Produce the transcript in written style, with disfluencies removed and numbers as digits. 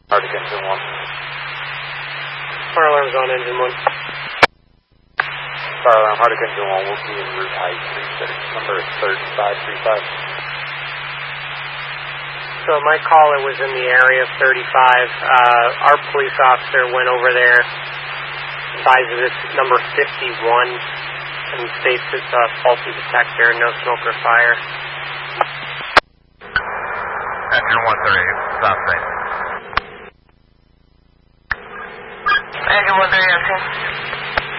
Arctic Engine 1. Fire alarm's on engine 1. Fire alarm, Arctic Engine 1 will be in route I-36. Number is 3535. So my caller was in the area of 35. Our police officer went over there, advises it's number 51, and states it's a faulty detector, no smoke or fire. Engine 138, stop train.